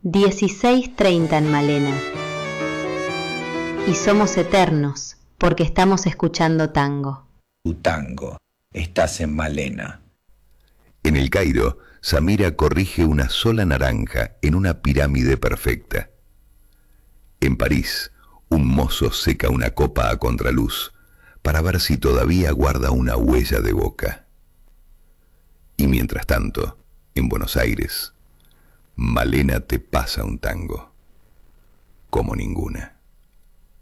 16:30 en Malena. Y somos eternos porque estamos escuchando tango. Tu tango, estás en Malena. En El Cairo, Samira corrige una sola naranja en una pirámide perfecta. En París, un mozo seca una copa a contraluz para ver si todavía guarda una huella de boca. Y mientras tanto, en Buenos Aires, Malena te pasa un tango como ninguna.